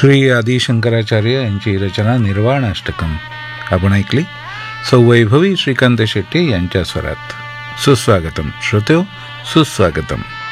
श्री आदिशंकराचार्य यांची रचना निर्वाण अष्टकम आपण ऐकली. सौवैभवी श्रीकांत शेट्टी यांच्या स्वरात. सुस्वागतम श्रोत्यो, सुस्वागतम.